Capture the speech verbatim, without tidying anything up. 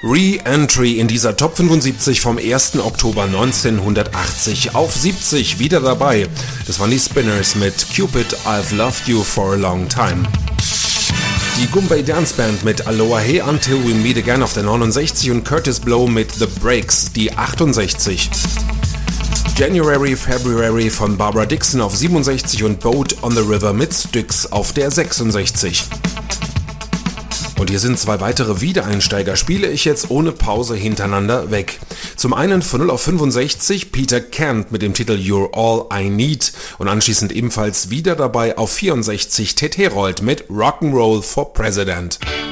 Re-Entry in dieser Top fünfundsiebzig vom ersten Oktober neunzehnhundertachtzig. Auf siebzig wieder dabei. Das waren die Spinners mit Cupid, I've Loved You for a Long Time. Die Goombay Dance Band mit Aloha Hey Until We Meet Again auf der neunundsechzig und Curtis Blow mit The Breaks, die achtundsechzig. January, February von Barbara Dixon auf siebenundsechzig und Boat on the River mit Styx auf der sechsundsechzig. Und hier sind zwei weitere Wiedereinsteiger, spiele ich jetzt ohne Pause hintereinander weg. Zum einen von null auf fünfundsechzig Peter Kent mit dem Titel You're All I Need und anschließend ebenfalls wieder dabei auf vierundsechzig Ted Herold mit Rock'n'Roll for President.